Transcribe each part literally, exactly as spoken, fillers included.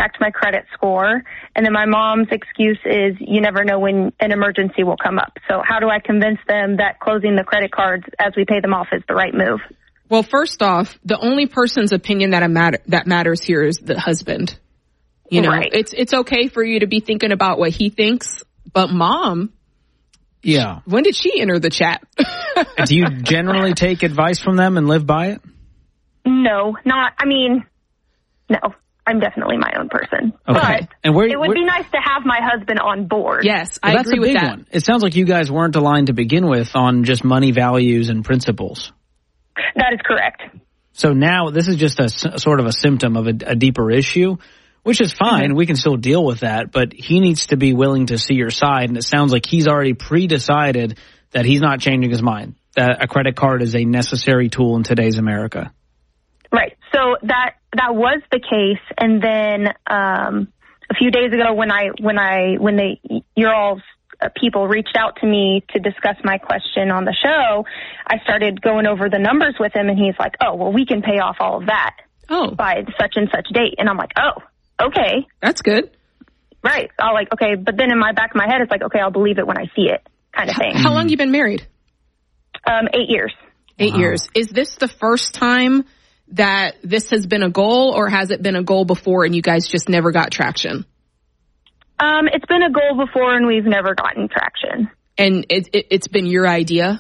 impact my credit score. And then my mom's excuse is you never know when an emergency will come up. So how do I convince them that closing the credit cards as we pay them off is the right move? Well, first off, the only person's opinion that matter that matters here is the husband. You know, right. it's it's okay for you to be thinking about what he thinks, but mom, yeah. When did she enter the chat? Do you generally take advice from them and live by it? No, not, I mean, no, I'm definitely my own person. Okay. But and where, it would where, be nice to have my husband on board. Yes, well, I that's agree a with big that. one. It sounds like you guys weren't aligned to begin with on just money values and principles. That is correct. So now this is just a sort of a symptom of a, a deeper issue, which is fine. Mm-hmm. We can still deal with that, but he needs to be willing to see your side. And it sounds like he's already pre-decided that he's not changing his mind, that a credit card is a necessary tool in today's America. Right. So that that was the case. And then um, a few days ago when I when I when they your all's uh, people reached out to me to discuss my question on the show, I started going over the numbers with him, and he's like, "Oh, well, we can pay off all of that oh. by such and such date." And I'm like, "Oh, okay, that's good." Right. I'll like, okay, but then in my back of my head, it's like, okay, I'll believe it when I see it, kind of thing. How long you been married? Um, eight years. Eight wow. years. Is this the first time that this has been a goal, or has it been a goal before and you guys just never got traction? Um, it's been a goal before and we've never gotten traction. And it, it, it's been your idea?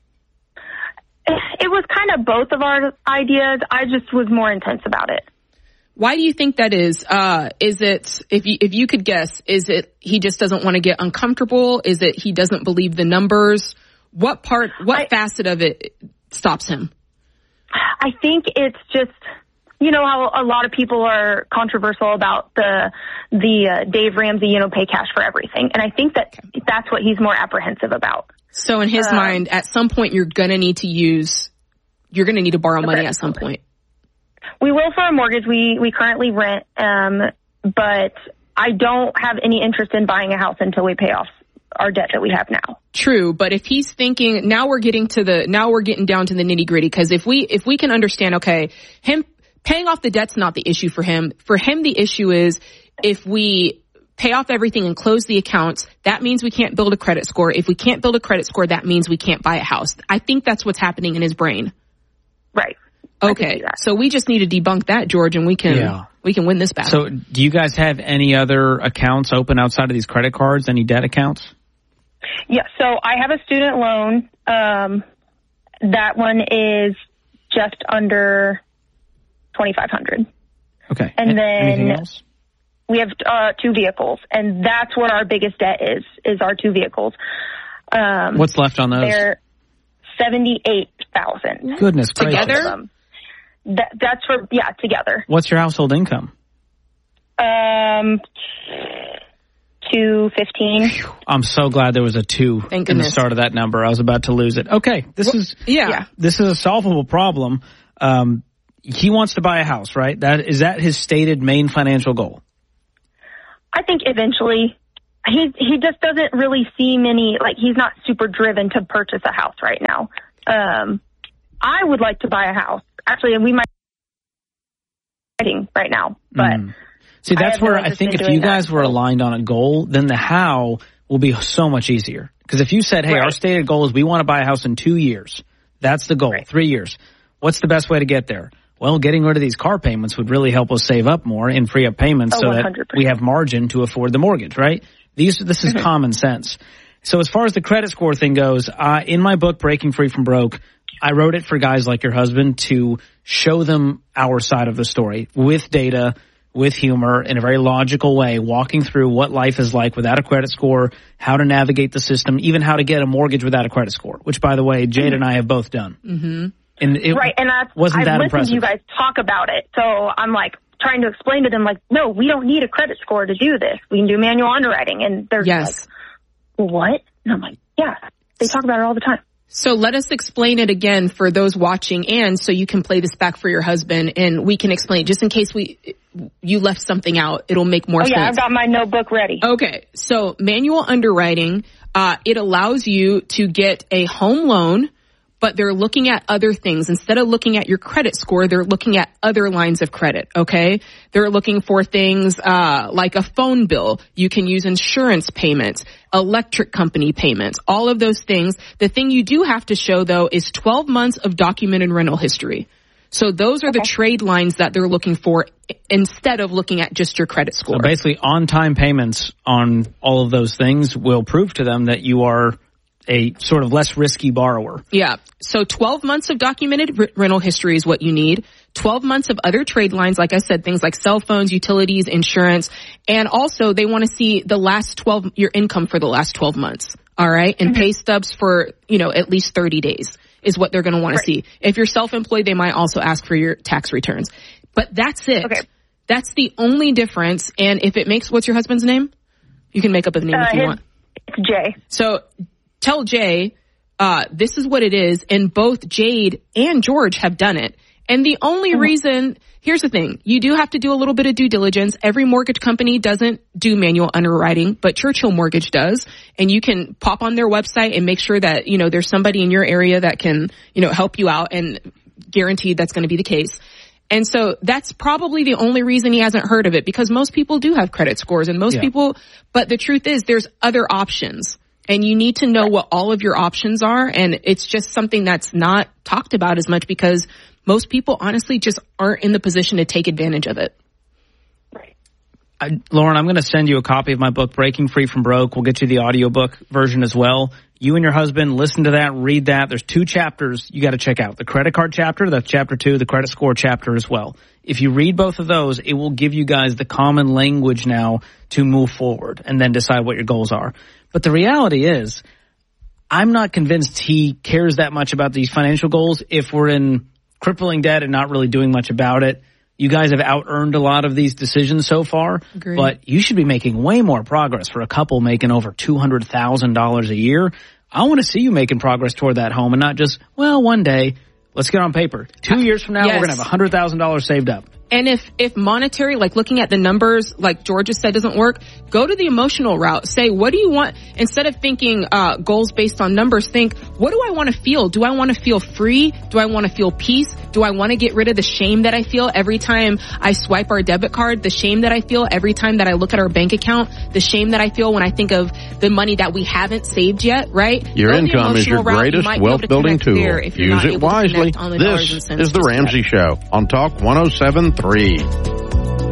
It was kind of both of our ideas. I just was more intense about it. Why do you think that is? Uh, is it, if you, if you could guess, is it he just doesn't want to get uncomfortable? Is it he doesn't believe the numbers? What part, what I, facet of it stops him? I think it's just, you know how a lot of people are controversial about the the uh, Dave Ramsey, you know, pay cash for everything. And I think that okay. that's what he's more apprehensive about. So in his um, mind, at some point, you're going to need to use, you're going to need to borrow money at some point. We will for a mortgage. We, we currently rent, um, but I don't have any interest in buying a house until we pay off our debt that we have now. True. But if he's thinking, now we're getting to the, now we're getting down to the nitty gritty. Cause if we, if we can understand, okay, him paying off the debt's not the issue for him. For him, the issue is if we pay off everything and close the accounts, that means we can't build a credit score. If we can't build a credit score, that means we can't buy a house. I think that's what's happening in his brain. Right. Okay. So we just need to debunk that, George, and we can, yeah. we can win this battle. So do you guys have any other accounts open outside of these credit cards? Any debt accounts? Yeah. So I have a student loan. Um, that one is just under twenty-five hundred dollars. Okay. And then anything else? We have uh, two vehicles, and that's what our biggest debt is, is our two vehicles. Um, What's left on those? They're seventy-eight thousand dollars. Goodness gracious. Together? That, that's for, yeah, together. What's your household income? Um, two fifteen. I'm so glad there was a two Thank in goodness. the start of that number. I was about to lose it. Okay, this well, is yeah. yeah. This is a solvable problem. Um, he wants to buy a house, right? That is that his stated main financial goal? I think eventually. He he just doesn't really seem any, like, he's not super driven to purchase a house right now. Um, I would like to buy a house. Actually, we might be right now, but mm. see, that's I where I think if you guys that, were so. aligned on a goal, then the how will be so much easier. Because if you said, hey, right. our stated goal is we want to buy a house in two years. That's the goal. Right. Three years. What's the best way to get there? Well, getting rid of these car payments would really help us save up more and free up payments oh, so one hundred percent. That we have margin to afford the mortgage, right? These, this is mm-hmm. common sense. So as far as the credit score thing goes, uh, in my book, Breaking Free from Broke, I wrote it for guys like your husband to show them our side of the story with data, with humor, in a very logical way, walking through what life is like without a credit score, how to navigate the system, even how to get a mortgage without a credit score, which, by the way, Jade mm-hmm. and I have both done. Mm-hmm. And it right, and that's, wasn't that I've listened impressive. to you guys talk about it, so I'm like, trying to explain to them, like, no, we don't need a credit score to do this. We can do manual underwriting. And they're yes. like, what? And I'm like, yeah, they talk about it all the time. So let us explain it again for those watching, and so you can play this back for your husband, and we can explain just in case we you left something out. It'll make more oh, sense. Yeah, I've got my notebook ready. Okay, so manual underwriting, uh, it allows you to get a home loan but they're looking at other things. Instead of looking at your credit score, they're looking at other lines of credit, okay? They're looking for things uh like a phone bill. You can use insurance payments, electric company payments, all of those things. The thing you do have to show, though, is twelve months of documented rental history. So those are okay. the trade lines that they're looking for instead of looking at just your credit score. So basically, on-time payments on all of those things will prove to them that you are a sort of less risky borrower. Yeah. So twelve months of documented r- rental history is what you need. twelve months of other trade lines, like I said, things like cell phones, utilities, insurance. And also they want to see the last twelve, your income for the last twelve months. All right. And mm-hmm. pay stubs for, you know, at least thirty days is what they're going to want right. to see. If you're self-employed, they might also ask for your tax returns. But that's it. Okay. That's the only difference. And if it makes, what's your husband's name? You can make up a name uh, if you his, want. It's Jay. So tell Jay, uh, this is what it is. And both Jade and George have done it. And the only mm-hmm. reason, here's the thing, you do have to do a little bit of due diligence. Every mortgage company doesn't do manual underwriting, but Churchill Mortgage does. And you can pop on their website and make sure that, you know, there's somebody in your area that can, you know, help you out, and guaranteed that's going to be the case. And so that's probably the only reason he hasn't heard of it, because most people do have credit scores and most yeah. people, but the truth is there's other options. And you need to know what all of your options are. And it's just something that's not talked about as much because most people honestly just aren't in the position to take advantage of it. Right. I, Lauren, I'm going to send you a copy of my book, Breaking Free from Broke. We'll get you the audiobook version as well. You and your husband, listen to that, read that. There's two chapters you got to check out. The credit card chapter, that's chapter two, the credit score chapter as well. If you read both of those, it will give you guys the common language now to move forward and then decide what your goals are. But the reality is, I'm not convinced he cares that much about these financial goals if we're in crippling debt and not really doing much about it. You guys have out-earned a lot of these decisions so far, Agreed. But you should be making way more progress for a couple making over two hundred thousand dollars a year. I want to see you making progress toward that home and not just, well, one day, let's get on paper. Two years from now, yes. we're going to have one hundred thousand dollars saved up. And if, if monetary, like looking at the numbers, like George just said, doesn't work, go to the emotional route. Say, what do you want? Instead of thinking uh goals based on numbers, think, what do I want to feel? Do I want to feel free? Do I want to feel peace? Do I want to get rid of the shame that I feel every time I swipe our debit card? The shame that I feel every time that I look at our bank account? The shame that I feel when I think of the money that we haven't saved yet, right? Your go income is your greatest wealth-building tool. Use it wisely. This is The Ramsey Show on Talk one oh seven point three.